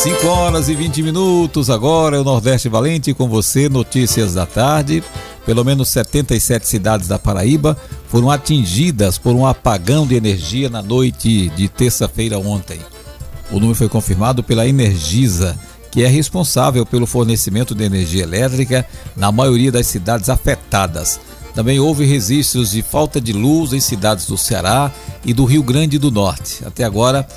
5 horas e 20 minutos, agora é o Nordeste Valente com você, notícias da tarde. Pelo menos 77 cidades da Paraíba foram atingidas por um apagão de energia na noite de terça-feira ontem. O número foi confirmado pela Energisa, que é responsável pelo fornecimento de energia elétrica na maioria das cidades afetadas. Também houve registros de falta de luz em cidades do Ceará e do Rio Grande do Norte. Até agora,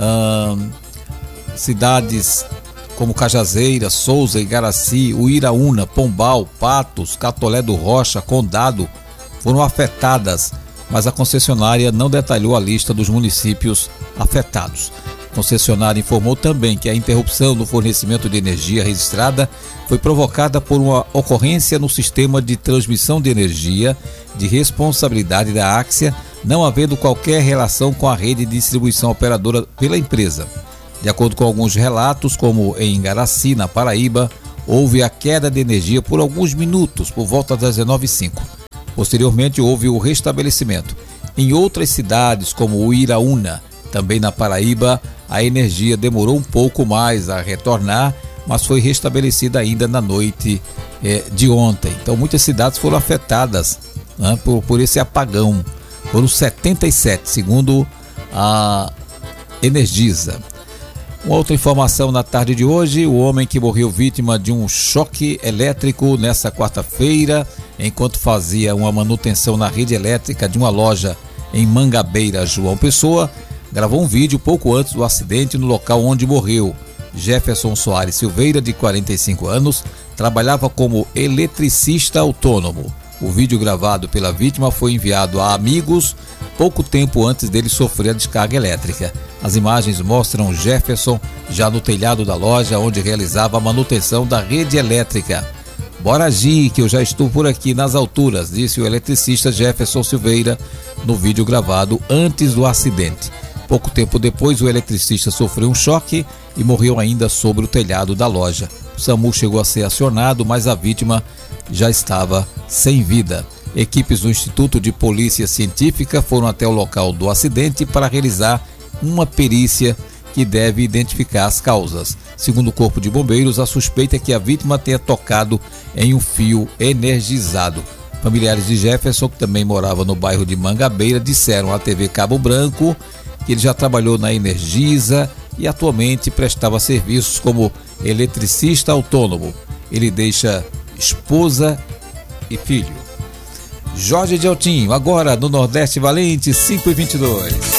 cidades como Cajazeira, Souza, Igaraci, Uiraúna, Pombal, Patos, Catolé do Rocha, Condado foram afetadas, mas a concessionária não detalhou a lista dos municípios afetados. A concessionária informou também que a interrupção no fornecimento de energia registrada foi provocada por uma ocorrência no sistema de transmissão de energia de responsabilidade da Áxia, não havendo qualquer relação com a rede de distribuição operadora pela empresa. De acordo com alguns relatos, como em Igaraci, na Paraíba, houve a queda de energia por alguns minutos, por volta das 19h05. Posteriormente, houve o restabelecimento. Em outras cidades, como Uiraúna, também na Paraíba, a energia demorou um pouco mais a retornar, mas foi restabelecida ainda na noite de ontem. Então, muitas cidades foram afetadas, né, por esse apagão. Foram 77, segundo a Energisa. Uma outra informação na tarde de hoje: o homem que morreu vítima de um choque elétrico nessa quarta-feira, enquanto fazia uma manutenção na rede elétrica de uma loja em Mangabeira, João Pessoa, gravou um vídeo pouco antes do acidente no local onde morreu. Jefferson Soares Silveira, de 45 anos, trabalhava como eletricista autônomo. O vídeo gravado pela vítima foi enviado a amigos pouco tempo antes dele sofrer a descarga elétrica. As imagens mostram Jefferson já no telhado da loja onde realizava a manutenção da rede elétrica. "Bora agir, que eu já estou por aqui nas alturas", disse o eletricista Jefferson Silveira no vídeo gravado antes do acidente. Pouco tempo depois, o eletricista sofreu um choque e morreu ainda sobre o telhado da loja. O SAMU chegou a ser acionado, mas a vítima já estava sem vida. Equipes do Instituto de Polícia Científica foram até o local do acidente para realizar uma perícia que deve identificar as causas. Segundo o Corpo de Bombeiros, a suspeita é que a vítima tenha tocado em um fio energizado. Familiares de Jefferson, que também morava no bairro de Mangabeira, disseram à TV Cabo Branco que ele já trabalhou na Energisa e atualmente prestava serviços como eletricista autônomo. Ele deixa esposa e filho. Jorge de Altinho, agora no Nordeste Valente, 5h22.